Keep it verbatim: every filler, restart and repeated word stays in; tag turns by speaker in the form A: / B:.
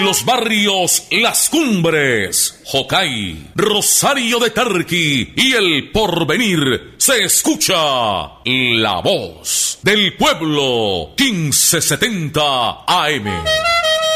A: los barrios Las Cumbres, Jocay, Rosario de Tarqui y El Porvenir se escucha La Voz del Pueblo, quince setenta A M.